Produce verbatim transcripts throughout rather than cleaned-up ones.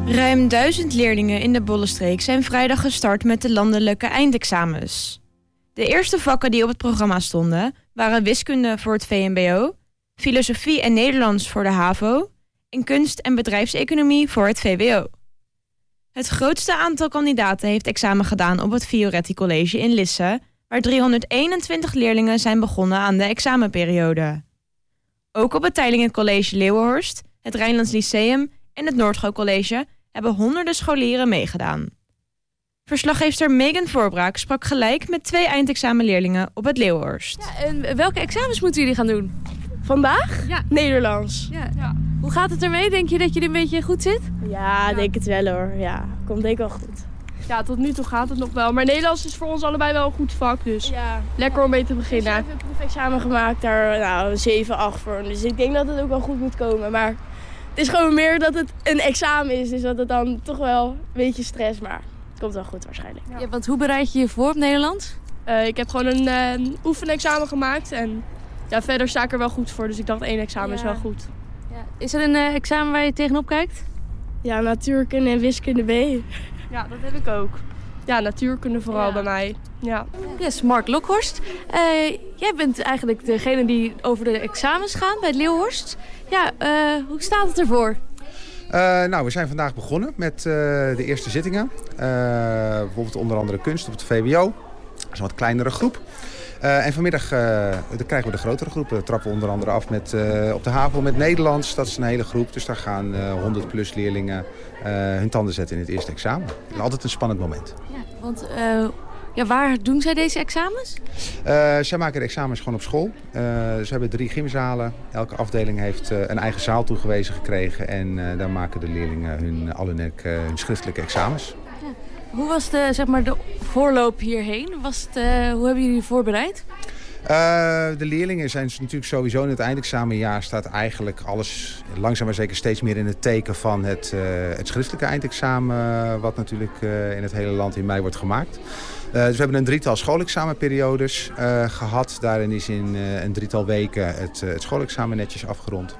Ruim duizend leerlingen in de Bollenstreek zijn vrijdag gestart met de landelijke eindexamens. De eerste vakken die op het programma stonden waren wiskunde voor het V M B O, filosofie en Nederlands voor de HAVO en kunst- en bedrijfseconomie voor het V W O. Het grootste aantal kandidaten heeft examen gedaan op het Fioretti College in Lisse, waar driehonderdeenentwintig leerlingen zijn begonnen aan de examenperiode. Ook op het Teylingen College Leeuwenhorst, het Rijnlands Lyceum en het Noordgo College hebben honderden scholieren meegedaan. Verslaggeefster Megan Voorbraak sprak gelijk met twee eindexamenleerlingen op het Leeuwenhorst. Ja, en welke examens moeten jullie gaan doen? Vandaag? Ja. Nederlands. Ja. Ja. Hoe gaat het ermee? Denk je dat je er een beetje goed zit? Ja, ik denk het wel hoor. Ja, komt denk ik wel goed. Ja, tot nu toe gaat het nog wel. Maar Nederlands is voor ons allebei wel een goed vak. Dus Ja. lekker om mee te Ik beginnen. heb een proefexamen gemaakt, daar nou, zeven, acht voor. Dus ik denk dat het ook wel goed moet komen. Maar het is gewoon meer dat het een examen is. Dus dat het dan toch wel een beetje stress. Maar het komt wel goed waarschijnlijk. Ja, want hoe bereid je je voor op Nederlands? Uh, ik heb gewoon een uh, oefenexamen gemaakt. En ja, verder sta ik er wel goed voor. Dus ik dacht één examen Ja. is wel goed. Ja. Is er een uh, examen waar je tegenop kijkt? Ja, natuurkunde en wiskunde B. Ja, dat heb ik ook. Ja, natuurkunde vooral Ja. bij mij. Ja. Yes, Mark Lokhorst. Uh, jij bent eigenlijk degene die over de examens gaan bij het Leeuwenhorst. Ja, uh, hoe staat het ervoor? Uh, nou, we zijn vandaag begonnen met uh, de eerste zittingen. Uh, bijvoorbeeld onder andere kunst op het V W O. Dat is een wat kleinere groep. Uh, en vanmiddag uh, dan krijgen we de grotere groepen. We trappen onder andere af met, uh, op de HAVO met Nederlands. Dat is een hele groep. Dus daar gaan uh, honderd plus leerlingen uh, hun tanden zetten in het eerste examen. En altijd een spannend moment. Ja, want uh, ja, waar doen zij deze examens? Uh, zij maken de examens gewoon op school. Uh, ze hebben drie gymzalen. Elke afdeling heeft uh, een eigen zaal toegewezen gekregen. En uh, daar maken de leerlingen hun, al hun, uh, hun schriftelijke examens. Hoe was de, zeg maar, de voorloop hierheen? Was het, uh, hoe hebben jullie voorbereid? Uh, de leerlingen zijn natuurlijk sowieso in het eindexamenjaar staat eigenlijk alles langzaam maar zeker steeds meer in het teken van het, uh, het schriftelijke eindexamen wat natuurlijk uh, in het hele land in mei wordt gemaakt. Uh, dus we hebben een drietal schoolexamenperiodes uh, gehad. Daarin is in uh, een drietal weken het, uh, het schoolexamen netjes afgerond.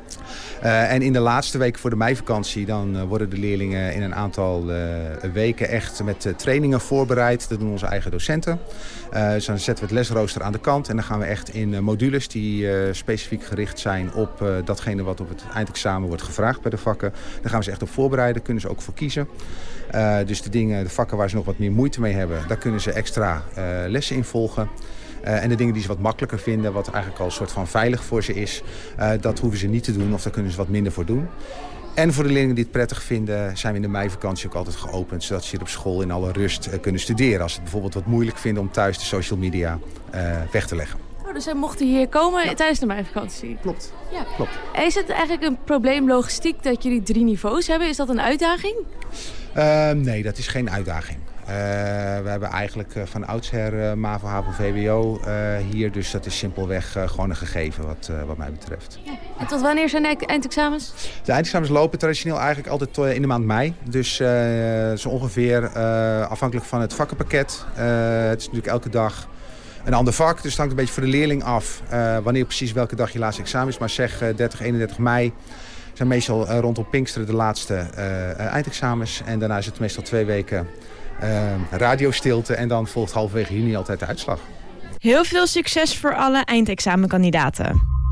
Uh, en in de laatste weken voor de meivakantie dan uh, worden de leerlingen in een aantal uh, weken echt met uh, trainingen voorbereid. Dat doen onze eigen docenten. Uh, dus dan zetten we het lesrooster aan de kant en dan gaan we echt in uh, modules die uh, specifiek gericht zijn op uh, datgene wat op het eindexamen wordt gevraagd bij de vakken. Daar gaan we ze echt op voorbereiden, kunnen ze ook voor kiezen. Uh, dus de dingen, de vakken waar ze nog wat meer moeite mee hebben, daar kunnen ze extra uh, lessen in volgen. Uh, en de dingen die ze wat makkelijker vinden, wat eigenlijk al een soort van veilig voor ze is, uh, dat hoeven ze niet te doen of daar kunnen ze wat minder voor doen. En voor de leerlingen die het prettig vinden, zijn we in de meivakantie ook altijd geopend, zodat ze hier op school in alle rust uh, kunnen studeren. Als ze het bijvoorbeeld wat moeilijk vinden om thuis de social media uh, weg te leggen. Oh, dus zij mochten hier komen Ja. tijdens de meivakantie? Klopt. Ja. Klopt. Is het eigenlijk een probleem logistiek dat jullie drie niveaus hebben? Is dat een uitdaging? Uh, nee, dat is geen uitdaging. Uh, we hebben eigenlijk uh, van oudsher uh, MAVO, HAVO, V W O uh, hier. Dus dat is simpelweg uh, gewoon een gegeven wat, uh, wat mij betreft. Ja. En tot wanneer zijn de eindexamens? De eindexamens lopen traditioneel eigenlijk altijd uh, in de maand mei. Dus uh, zo ongeveer uh, afhankelijk van het vakkenpakket. Uh, het is natuurlijk elke dag een ander vak. Dus het hangt een beetje voor de leerling af uh, wanneer precies welke dag je laatste examen is. Maar zeg uh, dertig, eenendertig mei. Zijn meestal uh, rondom Pinksteren de laatste uh, eindexamens. En daarna is het meestal twee weken uh, radiostilte. En dan volgt halverwege juni altijd de uitslag. Heel veel succes voor alle eindexamenkandidaten.